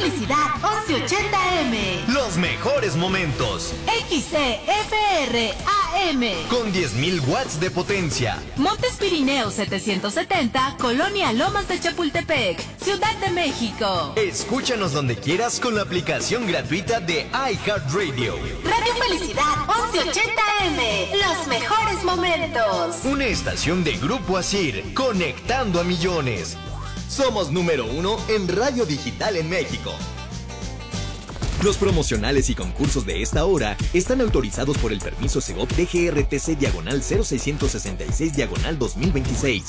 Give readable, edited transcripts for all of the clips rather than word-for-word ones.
Felicidad 1180M. Los mejores momentos. XCFR AM. Con 10.000 watts de potencia. Montes Pirineos 770, Colonia Lomas de Chapultepec, Ciudad de México. Escúchanos donde quieras con la aplicación gratuita de iHeartRadio. Radio Felicidad 1180M. Los mejores momentos. Una estación de Grupo Asir, conectando a millones. Somos número 1 en radio digital en México. Los promocionales y concursos de esta hora están autorizados por el permiso Segov DGRTC/0666/2026.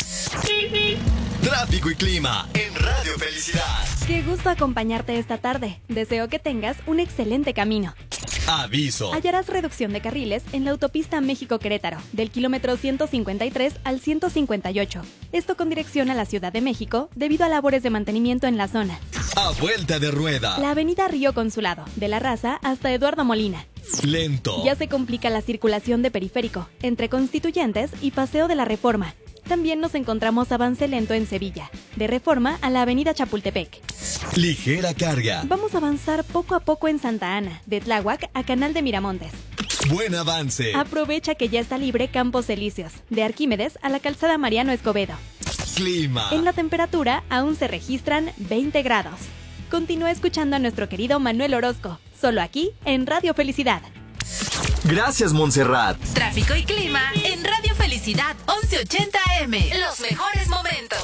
Tráfico y clima en Radio Felicidad. Qué gusto acompañarte esta tarde. Deseo que tengas un excelente camino. Aviso. Hallarás reducción de carriles en la autopista México-Querétaro, del kilómetro 153 al 158. Esto con dirección a la Ciudad de México, debido a labores de mantenimiento en la zona. A vuelta de rueda. La avenida Río Consulado, de La Raza hasta Eduardo Molina. Lento. Ya se complica la circulación de Periférico, entre Constituyentes y Paseo de la Reforma. También nos encontramos avance lento en Sevilla, de Reforma a la avenida Chapultepec. Ligera carga. Vamos a avanzar poco a poco en Santa Ana, de Tláhuac a Canal de Miramontes. Buen avance. Aprovecha que ya está libre Campos Elíseos, de Arquímedes a la calzada Mariano Escobedo. Clima. En la temperatura aún se registran 20 grados. Continúa escuchando a nuestro querido Manuel Orozco, solo aquí en Radio Felicidad. Gracias, Montserrat. Tráfico y clima en Radio Felicidad 1180M. Los mejores momentos.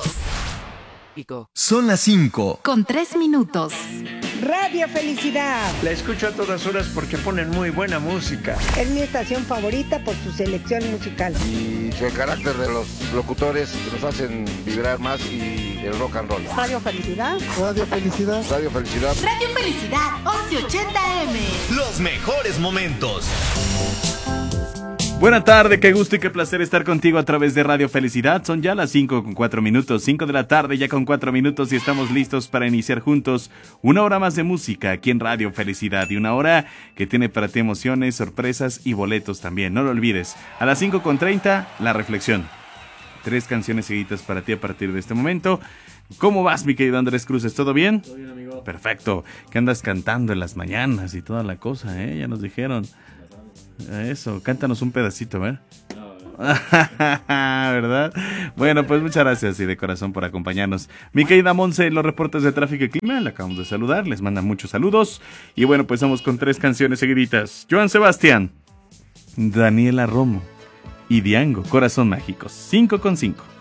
Son las 5. Con 3 minutos. Radio Felicidad. La escucho a todas horas porque ponen muy buena música. Es mi estación favorita por su selección musical. Y el carácter de los locutores que nos hacen vibrar más y el rock and roll. Radio Felicidad. Radio Felicidad. Radio Felicidad. Radio Felicidad 1180M. Los mejores momentos. Buena tarde, qué gusto y qué placer estar contigo a través de Radio Felicidad. Son ya las 5:04, 5 de la tarde, ya con 4 minutos y estamos listos para iniciar juntos una hora más de música aquí en Radio Felicidad. Y una hora que tiene para ti emociones, sorpresas y boletos también. No lo olvides. A las 5:30, la reflexión. 3 canciones seguidas para ti a partir de este momento. ¿Cómo vas, mi querido Andrés Cruces? ¿Todo bien? Todo bien, amigo. Perfecto. ¿Qué andas cantando en las mañanas y toda la cosa, Ya nos dijeron. Eso, cántanos un pedacito, a ver. ¿Verdad? Bueno, pues muchas gracias y de corazón por acompañarnos. Mi querida Monse, en los reportes de tráfico y clima, la acabamos de saludar, les mandan muchos saludos. Y bueno, pues vamos con 3 canciones seguiditas. Joan Sebastián, Daniela Romo y Diango, Corazón Mágico, 5:5.